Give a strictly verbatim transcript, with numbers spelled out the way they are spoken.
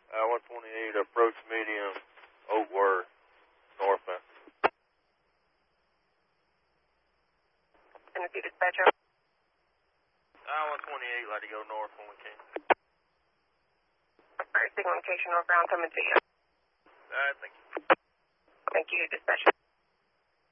Uh, one twenty-eight, approach medium, Oakworth, northbound. Tennessee dispatcher. Uh, one twenty-eight, let it go north when we can. Alright, signal location northbound coming to you. Alright, thank you. Thank you, dispatcher.